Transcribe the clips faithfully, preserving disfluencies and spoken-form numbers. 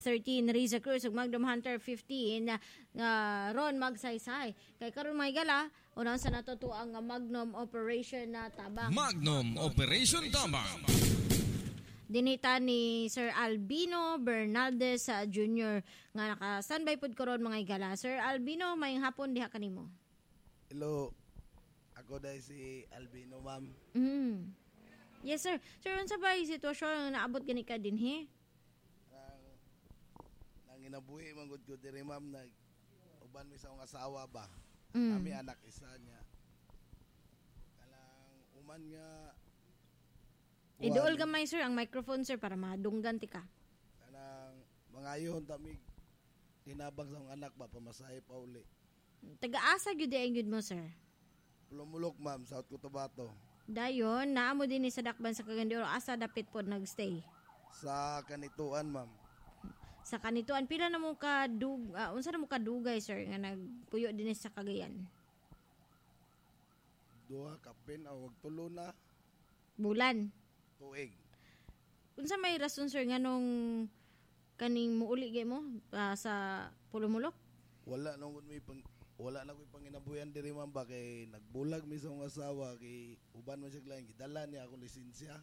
thirteen Riza Cruz ug Magnum Hunter fifteen na uh, ron magsaysay. Kay karon may gala unang sa natuto ang Magnum Operation na tabang. Magnum Operation Tabang. Dinita ni Sir Albino Bernaldez uh, Junior nga naka-standby pod karon mga gala. Sir Albino, mayong hapon diha kanimo. Hello. Ako dahil si Albino, ma'am. Mm. Yes, sir. Sir, unsa ba yung sitwasyon na naabot gani ka dinhi? Inabuhi manggod ko diri ma'am nag uban mi sa akong asawa ba. Mm. Kami anak isa niya. Kalang uman nga Idool gamay sir ang microphone sir para madunggan ti ka. Kanang mangayon tamig tinabang sa akong anak ba pamasahe pa uli. Taga-asa gyud ay gyud mo sir. Pulumulok ma'am, South Cotabato. Dayon naamo din ni sa dakban sa Cagayan asa dapit pod nagstay. Sa kanituan ma'am. Sa kanituan pila na mo ka dug uh, unsa na mo ka dugay sir nga nagpuyo dinhi sa Cagayan? Duha kapin o wag tulo na bulan. Tuig. Unsa may rason sir nganong kaning muuli gay mo uh, sa Pulumulok? Wala nang may pang wala na ko'y panginabuyan diri ma'am ba kay nagbulag mi sa akong asawa kay uban man siya lang gidala niya akong lisensya.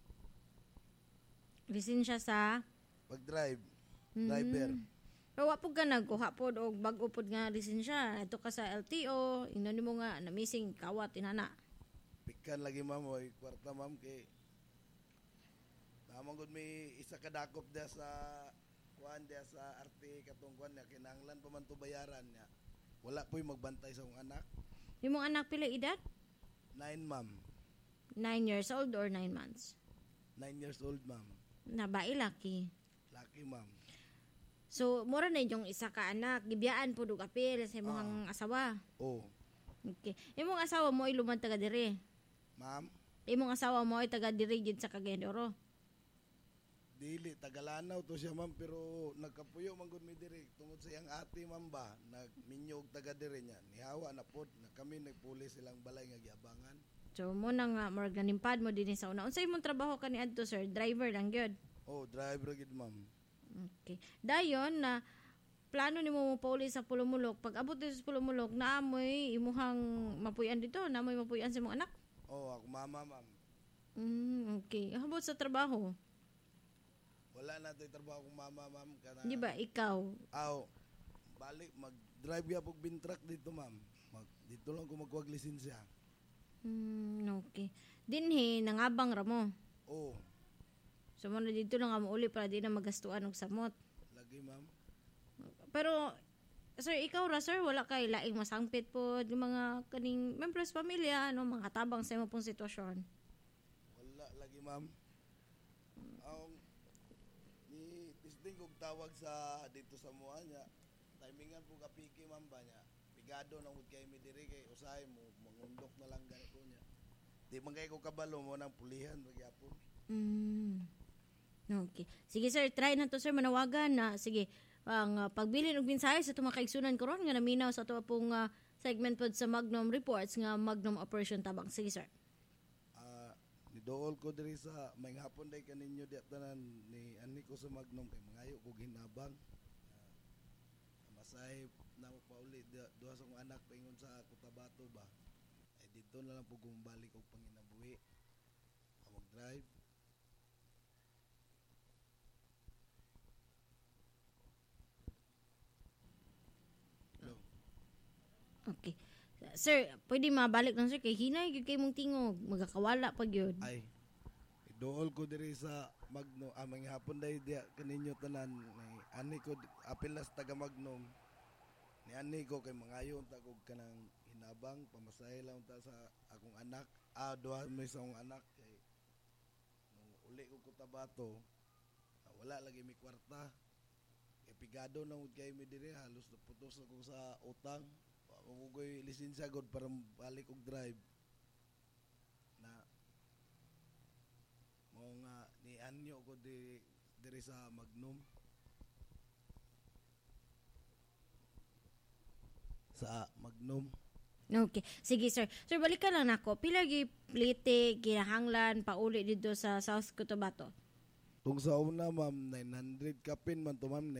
Lisensya sa pag-drive. Driver. Mm. Pero wa pud ka nagkuha pod og bag-o pod nga lisensya. Ito ka sa L T O, ingnon nimo nga na missing kawat inana. Pikan lagi ma'am oy kwarta ma'am kay Tamang gud may isa ka dakop dia sa kuan dia sa arte katong kuan niya kinahanglan pa man to bayaran niya. Wala po'y magbantay sa akong anak. Imong anak pila edad? Nine ma'am. Nine years old or nine months? Nine years old ma'am. Nabae laki. Laki ma'am. So, mura na yung isa ka anak. Gibiyaan po do kapil sa imong uh, asawa. Oo. Oh. Okay. Imong asawa mo ay lumang taga dire. Ma'am? Imong asawa mo ay taga dire gid sa Cagayan de Oro. Dili, Tagalanaw to siya ma'am pero nagkapuyo man gud mi dire tungod sa iyang ate ma'am ba nagminyog taga dire niya. Nihawa na pod na kami nagpulis silang balay nga giabangan. So mo nang uh, more ganimpad mo dinhi sa una. Unsay imong trabaho kaniadto sir? Driver lang gyud. Oh, driver gid ma'am. Okay. Dayon na plano nimo mo pauli sa Pulumulok. Pag abot dito sa Pulumulok, naamoy imuhang mapuyan dito, naamoy mapuyan sa imong anak? Oh, ako mama ma'am. Mm, okay. Habot sa trabaho? Wala na to'y trabaho kong mama ma'am. Kana, di ba, ikaw? Aw, balik, mag-drive ya pag bin-truck dito ma'am. Mag, dito lang ko magkuwag lisensya. Mm, okay. Dinhi, nangabang ra mo? Oo. Oh. So, muna dito lang ka uli para di na magastuan og samot. Lagi, ma'am. Pero, sir, ikaw ra, sir, wala kay laing masangpit po yung mga kaning members pamilya, ano, mga tabang sa imo pong sitwasyon? Wala, lagi, ma'am. Ang, ni, tisding kong tawag sa, dito sa mua niya, timingan po kapiki, ma'am, ba niya, pigado na hud kay mi diri kay usahay mo, mangundok na lang ganito niya. Di man kay ko kabalo mo nang pulihan, magyapon. Mm. Okay. Sige sir, try na to sir manawagan na sige ang uh, pagbili og mensahe sa itong mga kaigsunan karon nga naminaw sa ato pong uh, segment pod sa Magnum Reports nga Magnum Operation Tabang. Sige sir. Ah, uh, nidool ko diri sa may hapon day kaninyo di tanan ni ani ko sa Magnum kay mangayo ko ginabang. Uh, masay na mo pauli duha sa kong anak paingon sa Cotabato ba. Ay dito na lang po gumbalik og panginabuhi. Awag drive. Okay. Sir, pwede mabalik lang sir kay hinay gyud kay mong tingog, magakawala pa gyud. Ay. Idool ko diri sa Magnum, ah, mga hapon day dia kaninyo tanan ni ani ko apilas taga Magnum. Ni ani ko kay mangayon ta kog kanang hinabang pamasahe lang ta sa akong anak. Ah, duha may sa akong anak kay nung uli ko Cotabato. Ah, wala lagi mi kwarta. Kay pigado na ug kay mi diri halos naputos ako sa utang. Mamugoy lisensya god para balik og drive na mo nga ni anyo ko di diri sa Magnum sa Magnum. Okay. Sige sir. Sir, balikan lang nako. Pila gi plite kinahanglan pauli dito sa South Cotabato? Tung sa una ma'am nine hundred kapin man to ma'am.